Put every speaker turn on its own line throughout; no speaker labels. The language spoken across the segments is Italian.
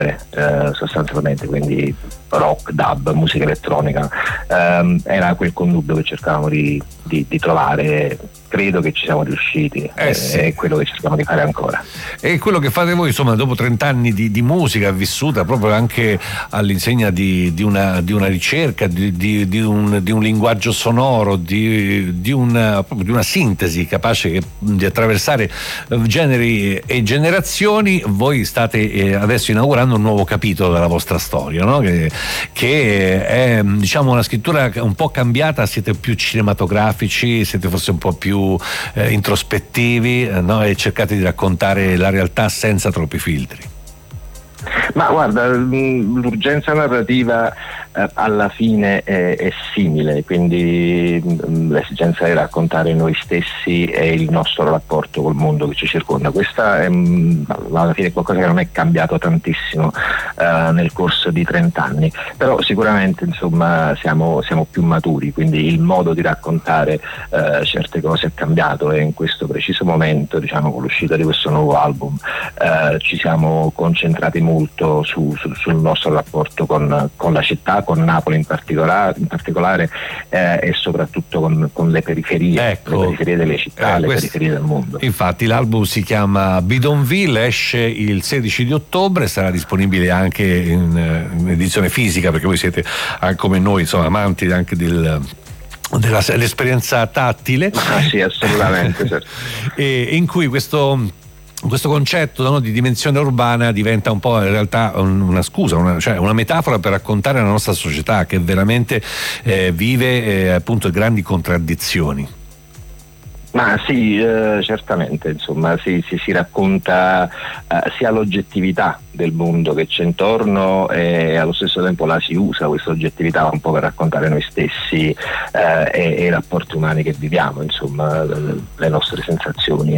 sostanzialmente, quindi rock, dub, musica elettronica, era quel connubio che cercavamo di trovare. Credo che ci siamo riusciti,
sì.
È quello che cerchiamo di fare ancora.
E quello che fate voi, insomma, dopo 30 anni di musica vissuta proprio anche all'insegna di una ricerca, di un linguaggio sonoro, di una sintesi capace di attraversare generi e generazioni, voi state adesso inaugurando un nuovo capitolo della vostra storia, no? Che è, diciamo, una scrittura un po' cambiata, siete più cinematografici, siete forse un po' più introspettivi, no? E cercate di raccontare la realtà senza troppi filtri.
Ma guarda, l'urgenza narrativa alla fine è simile, quindi l'esigenza di raccontare noi stessi e il nostro rapporto col mondo che ci circonda. Questa è alla fine qualcosa che non è cambiato tantissimo nel corso di 30 anni, però sicuramente insomma siamo più maturi, quindi il modo di raccontare certe cose è cambiato, e in questo preciso momento, diciamo, con l'uscita di questo nuovo album ci siamo concentrati molto sul nostro rapporto con la città, con Napoli in particolare e soprattutto con le periferie, le periferie delle città, le periferie del mondo.
Infatti l'album si chiama Bidonville, esce il 16 di ottobre, sarà disponibile anche in edizione fisica, perché voi siete come noi, insomma, amanti anche dell'esperienza tattile.
Sì, assolutamente, certo.
E in cui questo concetto, no, di dimensione urbana diventa un po' in realtà una scusa, cioè una metafora per raccontare la nostra società che veramente vive appunto grandi contraddizioni.
Ma sì, certamente, insomma, si racconta sia l'oggettività del mondo che c'è intorno, e allo stesso tempo la si usa questa oggettività un po' per raccontare noi stessi e i rapporti umani che viviamo, insomma, le nostre sensazioni.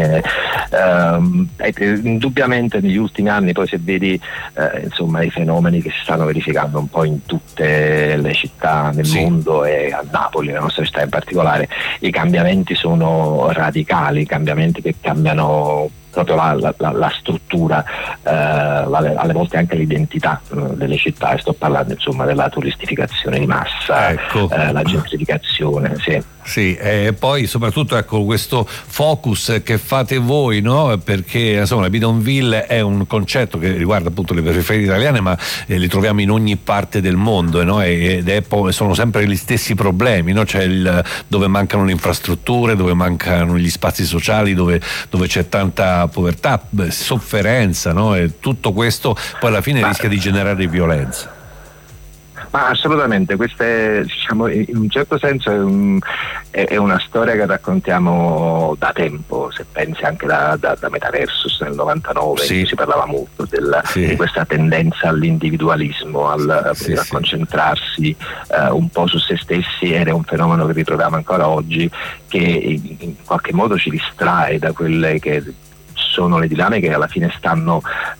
Indubbiamente negli ultimi anni, poi se vedi insomma i fenomeni che si stanno verificando un po' in tutte le città nel mondo, e a Napoli, la nostra città in particolare, i cambiamenti sono radicali, cambiamenti che cambiano proprio la struttura, alle volte anche l'identità delle città, e sto parlando insomma della turistificazione di massa,
ecco.
La gentrificazione,
sì, e poi soprattutto ecco questo focus che fate voi, no? Perché insomma la Bidonville è un concetto che riguarda appunto le periferie italiane, ma li troviamo in ogni parte del mondo, no? Ed sono sempre gli stessi problemi, no? Cioè dove mancano le infrastrutture, dove mancano gli spazi sociali, dove c'è tanta povertà, sofferenza, no? E tutto questo poi alla fine rischia di generare violenza.
Ma assolutamente, questa è, diciamo, in un certo senso è una storia che raccontiamo da tempo. Se pensi anche da Metaversus nel 99,
sì,
si parlava molto di questa tendenza all'individualismo, a concentrarsi un po' su se stessi, ed è un fenomeno che ritroviamo ancora oggi, che in qualche modo ci distrae da quelle che sono le dinamiche che alla fine stanno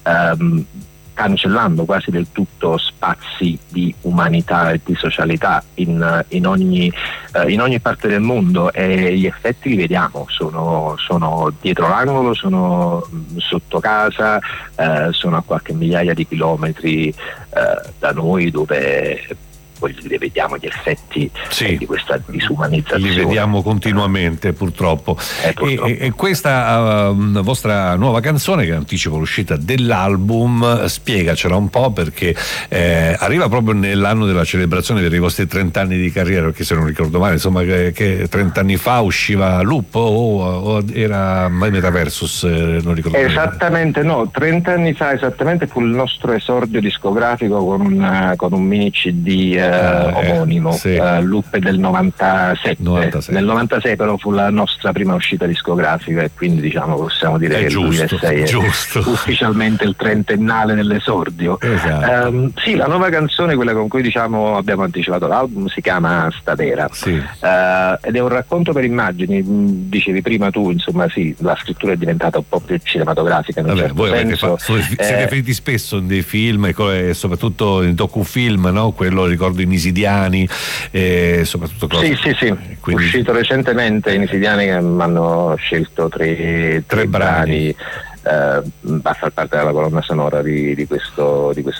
cancellando quasi del tutto spazi di umanità e di socialità in ogni parte del mondo, e gli effetti li vediamo, sono dietro l'angolo, sono sotto casa, sono a qualche migliaia di chilometri da noi, dove vediamo gli effetti di questa disumanizzazione.
Li vediamo continuamente, purtroppo. E questa vostra nuova canzone, che anticipa l'uscita dell'album, spiegacela un po', perché arriva proprio nell'anno della celebrazione dei vostri 30 anni di carriera, perché se non ricordo male, insomma, che 30 anni fa usciva Loop o era Metaversus, non ricordo
esattamente
bene.
No, 30 anni fa esattamente fu il nostro esordio discografico con un mini CD omonimo, Loop del 97. Nel 96 però fu la nostra prima uscita discografica, e quindi diciamo possiamo dire che il 2006 è ufficialmente il trentennale dell'esordio.
Esatto.
Sì, la nuova canzone, quella con cui diciamo abbiamo anticipato l'album, si chiama Statera, ed è un racconto per immagini. Dicevi prima tu, insomma, sì, la scrittura è diventata un po' più cinematografica in un certo
voi
senso.
Siete riferiti spesso in dei film e soprattutto in docufilm, no? Quello ricordo in Isidiani, soprattutto cose.
Sì. Quindi uscito recentemente in Isidiani, che mi hanno scelto tre brani a far parte della colonna sonora di questo